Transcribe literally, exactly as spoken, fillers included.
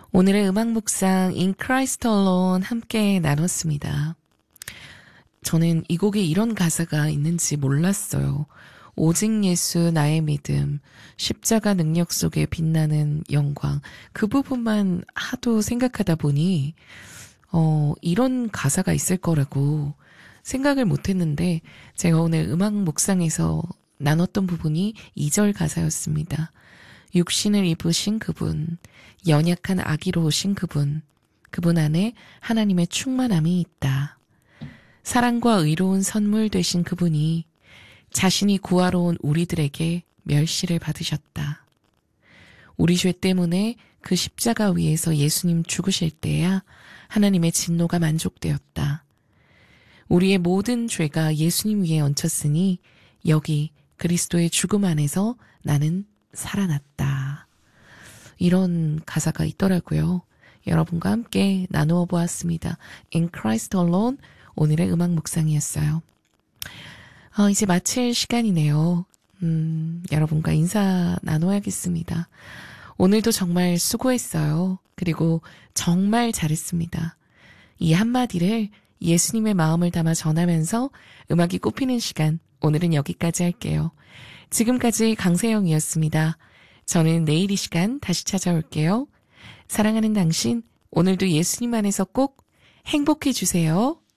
오늘의 음악 묵상 In Christ Alone 함께 나눴습니다. 저는 이 곡에 이런 가사가 있는지 몰랐어요. 오직 예수 나의 믿음, 십자가 능력 속에 빛나는 영광. 그 부분만 하도 생각하다 보니 어, 이런 가사가 있을 거라고 생각을 못했는데 제가 오늘 음악 묵상에서 나눴던 부분이 이 절 가사였습니다. 육신을 입으신 그분, 연약한 아기로 오신 그분, 그분 안에 하나님의 충만함이 있다. 사랑과 의로운 선물 되신 그분이 자신이 구하러 온 우리들에게 멸시를 받으셨다. 우리 죄 때문에 그 십자가 위에서 예수님 죽으실 때야 하나님의 진노가 만족되었다. 우리의 모든 죄가 예수님 위에 얹혔으니 여기 그리스도의 죽음 안에서 나는 살아났다. 이런 가사가 있더라고요. 여러분과 함께 나누어 보았습니다. In Christ Alone 오늘의 음악 묵상이었어요. 어, 이제 마칠 시간이네요. 음, 여러분과 인사 나눠야겠습니다. 오늘도 정말 수고했어요. 그리고 정말 잘했습니다. 이 한마디를 예수님의 마음을 담아 전하면서 음악이 꼽히는 시간, 오늘은 여기까지 할게요. 지금까지 강세영이었습니다. 저는 내일 이 시간 다시 찾아올게요. 사랑하는 당신, 오늘도 예수님 안에서 꼭 행복해 주세요.